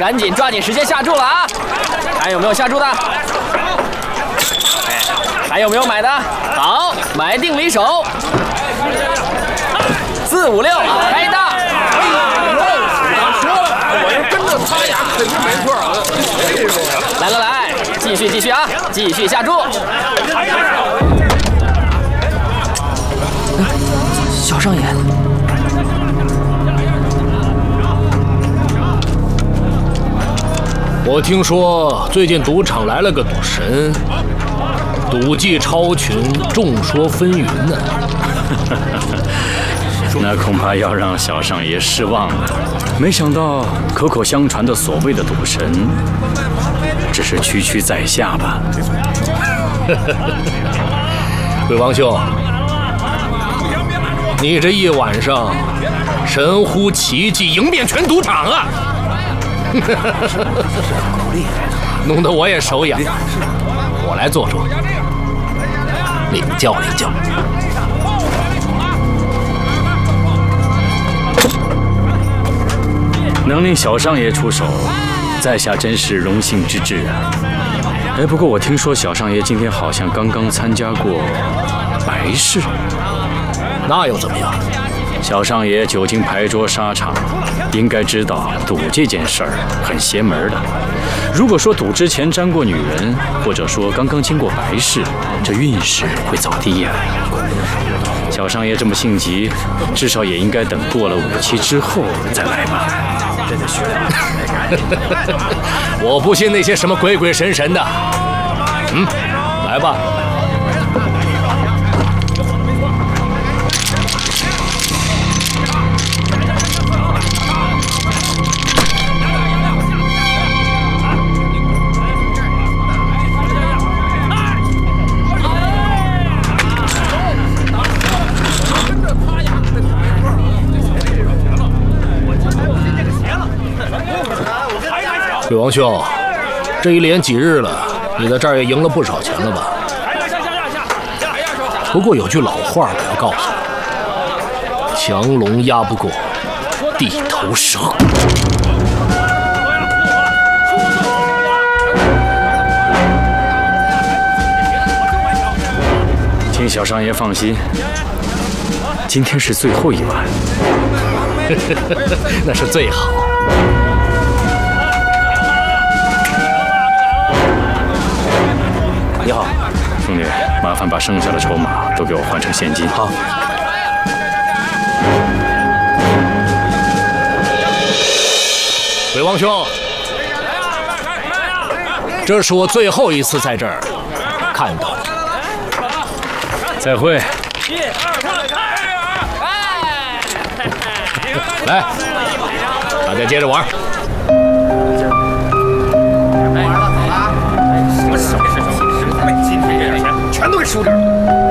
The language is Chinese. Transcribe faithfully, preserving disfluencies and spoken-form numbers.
赶紧抓紧时间下注了啊！还有没有下注的？还有没有买的？好，买定离手。四五六，开大！ 说了，我要跟着他呀，肯定没错啊！ 来来来，继续继续啊，继续下注。小少爷。 我听说最近赌场来了个赌神，赌技超群，众说纷纭呢。 那恐怕要让小上爷失望了。没想到口口相传的所谓的赌神，只是区区在下吧？ 鬼王兄，你这一晚上神乎奇迹，赢遍全赌场啊！ 弄得我也手痒，我来做主，领教领教。 能令小上爷出手，在下真是荣幸之至啊！哎，不过我听说小上爷今天好像刚刚参加过白事， 那又怎么样？ 小上爷久经牌桌沙场，应该知道赌这件事儿很邪门的。如果说赌之前沾过女人，或者说刚刚经过白事，这运势会走低呀。小上爷这么性急，至少也应该等过了五期之后再来吧。 我不信那些什么鬼鬼神神的。嗯，来吧。 鬼王兄，这一连几日了，你在这儿也赢了不少钱了吧？不过有句老话我要告诉你：强龙压不过地头蛇。 请小上爷放心，今天是最后一晚。 那是最好。 你好，兄弟，麻烦把剩下的筹码都给我换成现金。 好。鬼王兄，这是我最后一次在这儿看到你。 再会。 来，大家接着玩。 全都给输这儿了。